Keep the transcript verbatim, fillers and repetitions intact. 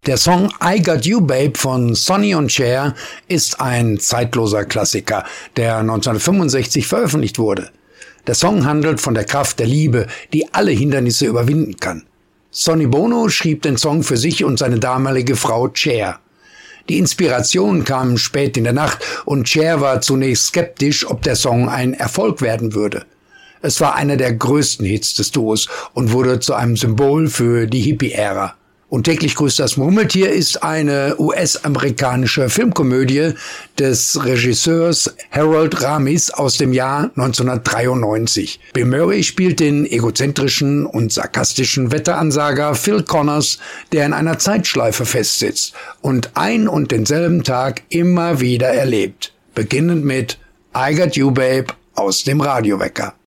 Der Song I Got You Babe von Sonny und Cher ist ein zeitloser Klassiker, der neunzehnhundertfünfundsechzig veröffentlicht wurde. Der Song handelt von der Kraft der Liebe, die alle Hindernisse überwinden kann. Sonny Bono schrieb den Song für sich und seine damalige Frau Cher. Die Inspiration kam spät in der Nacht und Cher war zunächst skeptisch, ob der Song ein Erfolg werden würde. Es war einer der größten Hits des Duos und wurde zu einem Symbol für die Hippie-Ära. Und täglich grüßt das Murmeltier ist eine U S-amerikanische Filmkomödie des Regisseurs Harold Ramis aus dem Jahr neunzehnhundertdreiundneunzig. Bill Murray spielt den egozentrischen und sarkastischen Wetteransager Phil Connors, der in einer Zeitschleife festsitzt und ein und denselben Tag immer wieder erlebt. Beginnend mit I Got You Babe aus dem Radiowecker.